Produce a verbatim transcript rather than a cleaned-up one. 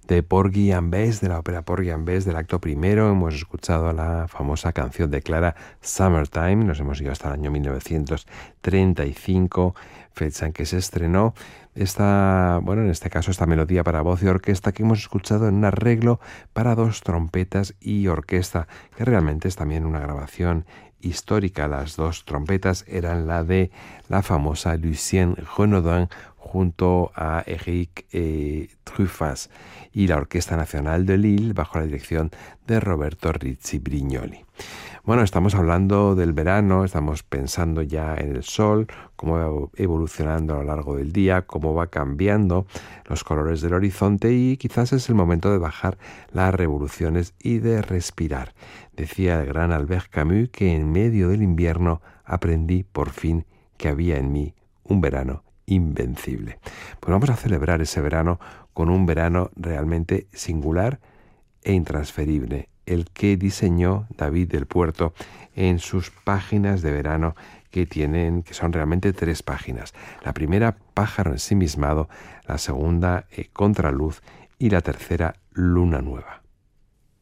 de Porgy and Bess, de la ópera Porgy and Bess, del acto primero. Hemos escuchado la famosa canción de Clara, Summertime. Nos hemos ido hasta el año mil novecientos treinta y cinco, fecha en que se estrenó esta, bueno, en este caso esta melodía para voz y orquesta que hemos escuchado en un arreglo para dos trompetas y orquesta, que realmente es también una grabación histórica. Las dos trompetas eran la de la famosa Lucienne Renaudin junto a Eric eh, Truffaz, y la Orquesta Nacional de Lille bajo la dirección de Roberto Rizzi Brignoli. Bueno, estamos hablando del verano, estamos pensando ya en el sol, cómo va evolucionando a lo largo del día, cómo va cambiando los colores del horizonte, y quizás es el momento de bajar las revoluciones y de respirar. Decía el gran Albert Camus que en medio del invierno aprendí por fin que había en mí un verano invencible. Pues vamos a celebrar ese verano con un verano realmente singular e intransferible, el que diseñó David del Puerto en sus páginas de verano, que tienen, que son realmente tres páginas. La primera, Pájaro ensimismado, la segunda, eh, Contraluz, y la tercera, Luna nueva.